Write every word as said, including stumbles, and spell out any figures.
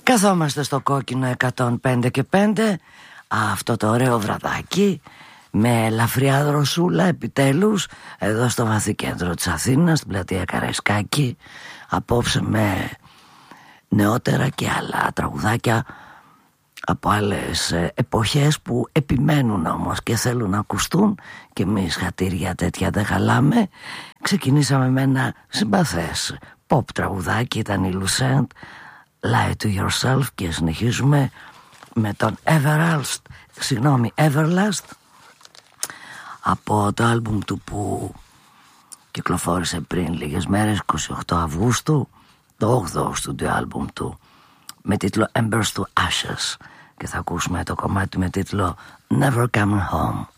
Καθόμαστε στο κόκκινο εκατόν πέντε και πέντε, αυτό το ωραίο βραδάκι με ελαφριά δροσούλα επιτέλους εδώ στο βαθύ κέντρο της Αθήνας, στην πλατεία Καραϊσκάκη, απόψε με νεότερα και άλλα τραγουδάκια από άλλες εποχές που επιμένουν όμως και θέλουν να ακουστούν, και εμείς χατήρια τέτοια δεν χαλάμε. Ξεκινήσαμε με ένα συμπαθές pop τραγουδάκι, ήταν η Lucent, Lie to Yourself, και συνεχίζουμε με τον Everlast, συγγνώμη, Everlast, από το άλμπουμ του που κυκλοφόρησε πριν λίγες μέρες, είκοσι οκτώ Αυγούστου, το όγδοο στούντιο άλμπουμ του με τίτλο Embers to Ashes, και θα ακούσουμε το κομμάτι με τίτλο Never Coming Home.